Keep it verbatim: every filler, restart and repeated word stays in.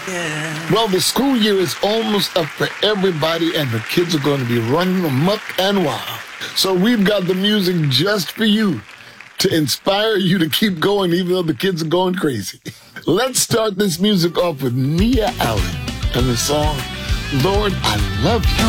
Yeah. Well, the school year is almost up for everybody, and the kids are going to be running amok and wild. So we've got the music just for you to inspire you to keep going, even though the kids are going crazy. Let's start this music off with Nia Allen and the song, Lord, I Love You.